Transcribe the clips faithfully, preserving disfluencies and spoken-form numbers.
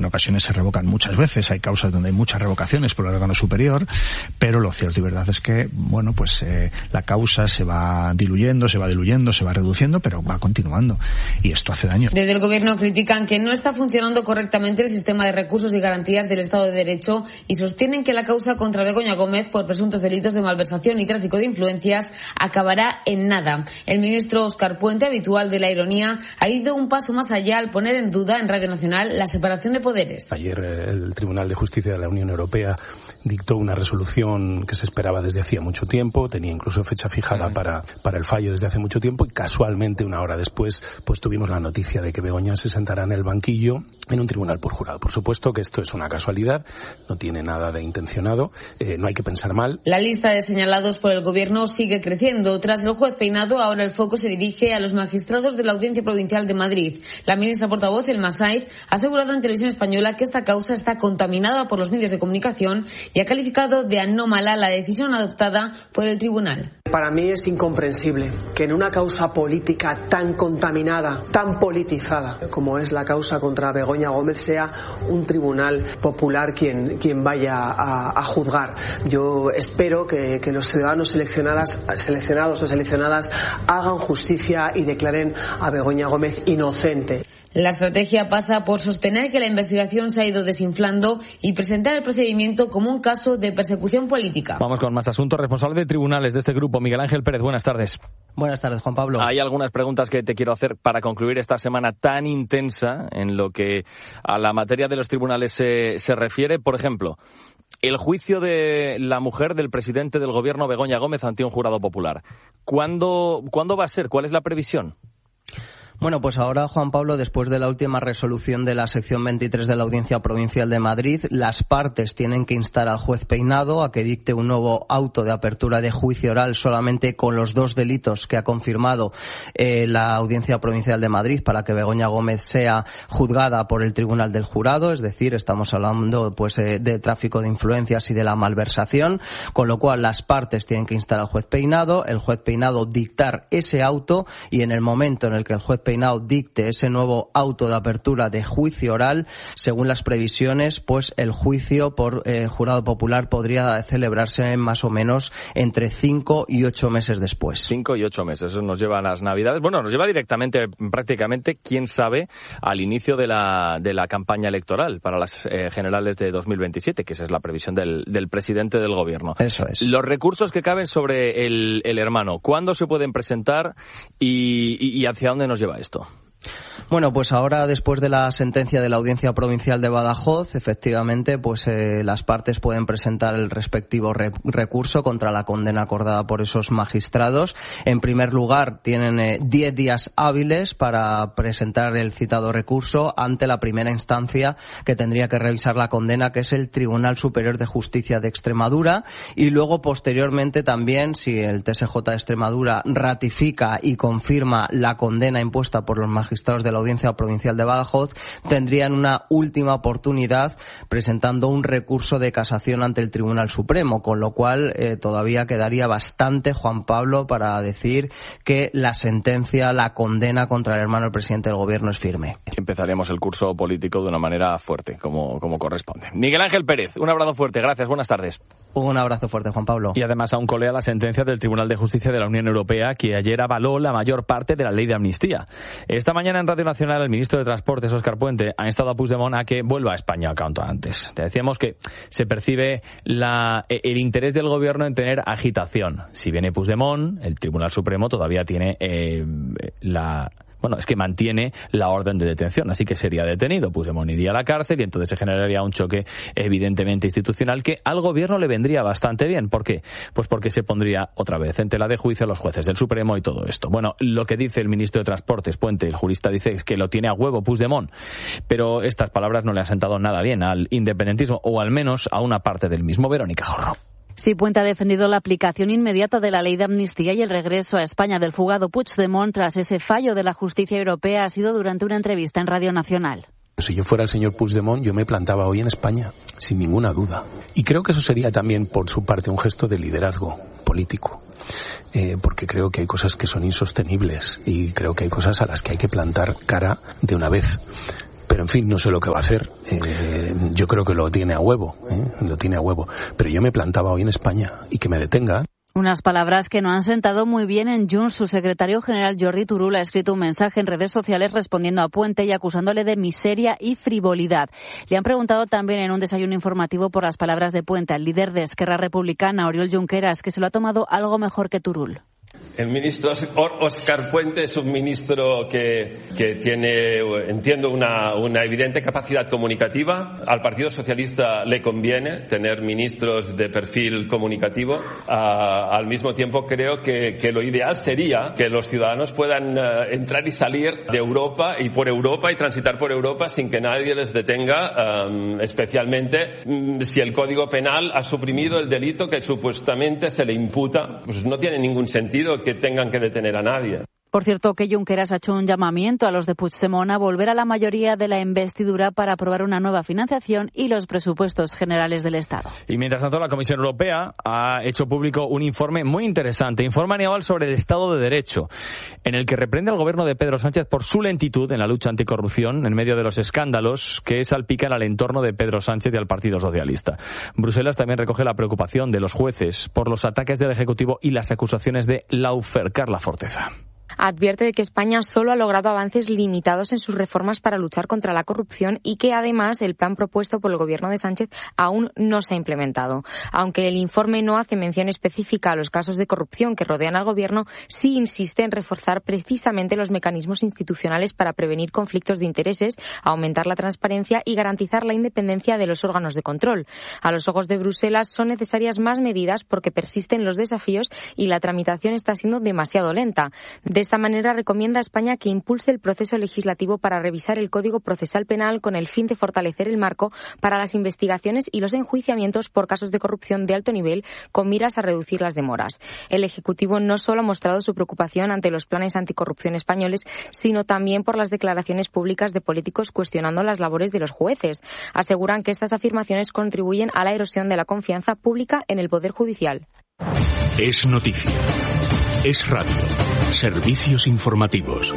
en ocasiones se revocan muchas veces, hay causas donde hay muchas revocaciones por el órgano superior, pero lo cierto y verdad es que, bueno, pues eh, la causa se va diluyendo, se va diluyendo, se va reduciendo, pero va continuando, y esto hace daño. Desde el Gobierno critican que no está funcionando correctamente el sistema de recursos y garantías del Estado de Derecho y sostienen que la causa contra Begoña Gómez por presuntos delitos de malversación y tráfico de influencias acabará en nada. El ministro Óscar Puente, habitual de la ironía, ha ido un paso más allá al poner en duda en Radio Nacional la separación de poderes. Ayer el Tribunal de Justicia de la Unión Europea dictó una resolución que se esperaba desde hacía mucho tiempo, tenía incluso fecha fijada para, para el fallo desde hace mucho tiempo, y casualmente una hora después pues tuvimos la noticia de que Begoña se sentará en el banquillo en un tribunal por jurado. Por supuesto que esto es una casualidad, no tiene nada de intencionado, eh, no hay que pensar mal. La lista de señalados por el Gobierno sigue creciendo. Tras el juez Peinado, ahora el foco se dirige a los magistrados de la Audiencia Provincial de Madrid. La ministra portavoz, Elma Saiz, ha asegurado en Televisión Española que esta causa está contaminada por los medios de comunicación y ha calificado de anómala la decisión adoptada por el tribunal. Para mí es incomprensible que en una causa política tan contaminada, tan politizada como es la causa contra Begoña Gómez, sea un tribunal popular quien, quien vaya a, a juzgar. Yo espero que, que los ciudadanos seleccionadas, seleccionados o seleccionadas hagan justicia y declaren a Begoña Gómez inocente. La estrategia pasa por sostener que la investigación se ha ido desinflando y presentar el procedimiento como un caso de persecución política. Vamos con más asuntos. Responsable de tribunales de este grupo, Miguel Ángel Pérez, buenas tardes. Buenas tardes, Juan Pablo. Hay algunas preguntas que te quiero hacer para concluir esta semana tan intensa en lo que a la materia de los tribunales se, se refiere. Por ejemplo, el juicio de la mujer del presidente del Gobierno, Begoña Gómez, ante un jurado popular. ¿Cuándo, ¿cuándo va a ser? ¿Cuál es la previsión? Bueno, pues ahora, Juan Pablo, después de la última resolución de la sección veintitrés de la Audiencia Provincial de Madrid, las partes tienen que instar al juez Peinado a que dicte un nuevo auto de apertura de juicio oral solamente con los dos delitos que ha confirmado eh, la Audiencia Provincial de Madrid para que Begoña Gómez sea juzgada por el Tribunal del Jurado, es decir, estamos hablando pues eh, de tráfico de influencias y de la malversación, con lo cual las partes tienen que instar al juez Peinado, el juez Peinado dictar ese auto, y en el momento en el que el juez Peinado dicte ese nuevo auto de apertura de juicio oral, según las previsiones, pues el juicio por eh, jurado popular podría celebrarse más o menos entre cinco y ocho meses después. Cinco y ocho meses, eso nos lleva a las Navidades. Bueno, nos lleva directamente, prácticamente, quién sabe, al inicio de la de la campaña electoral para las eh, generales de dos mil veintisiete, que esa es la previsión del, del presidente del Gobierno. Eso es. Los recursos que caben sobre el, el hermano, ¿cuándo se pueden presentar y, y, y hacia dónde nos lleva esto? Bueno, pues ahora, después de la sentencia de la Audiencia Provincial de Badajoz, efectivamente, pues eh, las partes pueden presentar el respectivo re- recurso contra la condena acordada por esos magistrados. En primer lugar, tienen eh, diez días hábiles para presentar el citado recurso ante la primera instancia que tendría que revisar la condena, que es el Tribunal Superior de Justicia de Extremadura, y luego, posteriormente, también, si el T S J de Extremadura ratifica y confirma la condena impuesta por los magistrados de la Audiencia Provincial de Badajoz, tendrían una última oportunidad presentando un recurso de casación ante el Tribunal Supremo, con lo cual eh, todavía quedaría bastante, Juan Pablo, para decir que la sentencia, la condena contra el hermano del presidente del Gobierno es firme. Empezaremos el curso político de una manera fuerte, como, como corresponde. Miguel Ángel Pérez, un abrazo fuerte, gracias, buenas tardes. Un abrazo fuerte, Juan Pablo. Y además aún colea la sentencia del Tribunal de Justicia de la Unión Europea, que ayer avaló la mayor parte de la ley de amnistía. Esta mañana en Radio Nacional el ministro de Transportes, Óscar Puente, ha instado a Puigdemont a que vuelva a España cuanto antes. Te decíamos que se percibe la, el interés del gobierno en tener agitación. Si viene Puigdemont, el Tribunal Supremo todavía tiene eh, la... Bueno, es que mantiene la orden de detención, así que sería detenido. Puigdemont iría a la cárcel y entonces se generaría un choque evidentemente institucional que al gobierno le vendría bastante bien. ¿Por qué? Pues porque se pondría otra vez en tela de juicio a los jueces del Supremo y todo esto. Bueno, lo que dice el ministro de Transportes, Puente, el jurista, dice es que lo tiene a huevo Puigdemont, pero estas palabras no le han sentado nada bien al independentismo, o al menos a una parte del mismo. Verónica Jorro. Sí, Puente ha defendido la aplicación inmediata de la ley de amnistía y el regreso a España del fugado Puigdemont tras ese fallo de la justicia europea. Ha sido durante una entrevista en Radio Nacional. Si yo fuera el señor Puigdemont, yo me plantaba hoy en España, sin ninguna duda. Y creo que eso sería también, por su parte, un gesto de liderazgo político. Eh, porque creo que hay cosas que son insostenibles y creo que hay cosas a las que hay que plantar cara de una vez. pero en fin, no sé lo que va a hacer. Eh, yo creo que lo tiene a huevo, ¿eh? lo tiene a huevo. Pero yo me plantaba hoy en España y que me detenga. Unas palabras que no han sentado muy bien en Junts. Su secretario general Jordi Turull ha escrito un mensaje en redes sociales respondiendo a Puente y acusándole de miseria y frivolidad. Le han preguntado también en un desayuno informativo por las palabras de Puente al líder de Esquerra Republicana, Oriol Junqueras, que se lo ha tomado algo mejor que Turull. El ministro Óscar Puente es un ministro que, que tiene, entiendo, una, una evidente capacidad comunicativa. Al Partido Socialista le conviene tener ministros de perfil comunicativo. Uh, al mismo tiempo, creo que, que lo ideal sería que los ciudadanos puedan uh, entrar y salir de Europa y por Europa y transitar por Europa sin que nadie les detenga, um, especialmente um, si el Código Penal ha suprimido el delito que supuestamente se le imputa. Pues no tiene ningún sentido que tengan que detener a nadie. Por cierto, que Junqueras ha hecho un llamamiento a los de Puigdemont a volver a la mayoría de la investidura para aprobar una nueva financiación y los presupuestos generales del Estado. Y mientras tanto, la Comisión Europea ha hecho público un informe muy interesante, informe anual sobre el Estado de Derecho, en el que reprende al gobierno de Pedro Sánchez por su lentitud en la lucha anticorrupción en medio de los escándalos que salpican al entorno de Pedro Sánchez y al Partido Socialista. Bruselas también recoge la preocupación de los jueces por los ataques del Ejecutivo y las acusaciones de lawfare. Carla Forteza. Advierte de que España solo ha logrado avances limitados en sus reformas para luchar contra la corrupción y que, además, el plan propuesto por el gobierno de Sánchez aún no se ha implementado. Aunque el informe no hace mención específica a los casos de corrupción que rodean al gobierno, sí insiste en reforzar precisamente los mecanismos institucionales para prevenir conflictos de intereses, aumentar la transparencia y garantizar la independencia de los órganos de control. A los ojos de Bruselas son necesarias más medidas porque persisten los desafíos y la tramitación está siendo demasiado lenta. De esta manera, recomienda a España que impulse el proceso legislativo para revisar el Código Procesal Penal con el fin de fortalecer el marco para las investigaciones y los enjuiciamientos por casos de corrupción de alto nivel, con miras a reducir las demoras. El Ejecutivo no solo ha mostrado su preocupación ante los planes anticorrupción españoles, sino también por las declaraciones públicas de políticos cuestionando las labores de los jueces. Aseguran que estas afirmaciones contribuyen a la erosión de la confianza pública en el Poder Judicial. Es noticia. Es radio. Servicios informativos.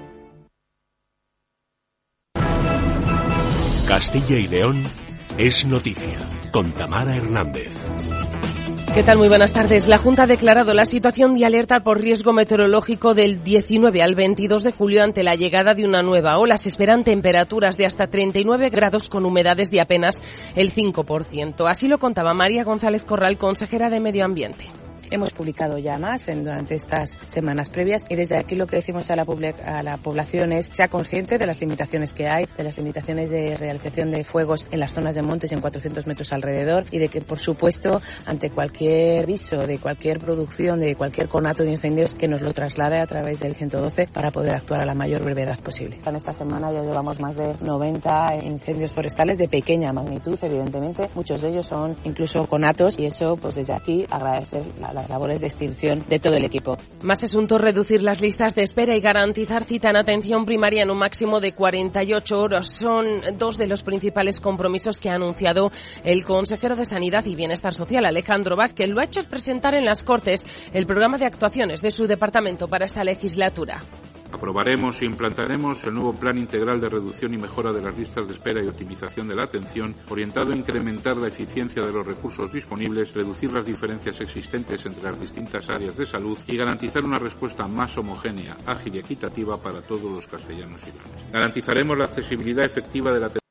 Castilla y León es noticia, con Tamara Hernández. ¿Qué tal? Muy buenas tardes. La Junta ha declarado la situación de alerta por riesgo meteorológico del diecinueve al veintidós de julio ante la llegada de una nueva ola. Se esperan temperaturas de hasta treinta y nueve grados con humedades de apenas el cinco por ciento. Así lo contaba María González Corral, consejera de Medio Ambiente. Hemos publicado ya más en, durante estas semanas previas y desde aquí lo que decimos a la, a la población es sea consciente de las limitaciones que hay, de las limitaciones de realización de fuegos en las zonas de montes en cuatrocientos metros alrededor y de que, por supuesto, ante cualquier aviso de cualquier producción, de cualquier conato de incendios, que nos lo traslade a través del ciento doce para poder actuar a la mayor brevedad posible. En esta semana ya llevamos más de noventa incendios forestales de pequeña magnitud, evidentemente. Muchos de ellos son incluso conatos y eso, pues desde aquí, agradecer la las labores de extinción de todo el equipo. Más asuntos: reducir las listas de espera y garantizar cita en atención primaria en un máximo de cuarenta y ocho horas. Son dos de los principales compromisos que ha anunciado el consejero de Sanidad y Bienestar Social, Alejandro Vázquez. Lo ha hecho al presentar en las Cortes el programa de actuaciones de su departamento para esta legislatura. Aprobaremos e implantaremos el nuevo Plan Integral de Reducción y Mejora de las Listas de Espera y Optimización de la Atención, orientado a incrementar la eficiencia de los recursos disponibles, reducir las diferencias existentes entre las distintas áreas de salud y garantizar una respuesta más homogénea, ágil y equitativa para todos los castellanos y leoneses. Garantizaremos la accesibilidad efectiva de la atención.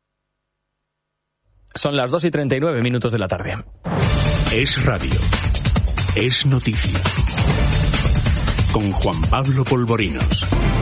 Son las dos y treinta y nueve minutos de la tarde. Es radio. Es noticia. Con Juan Pablo Polvorinos.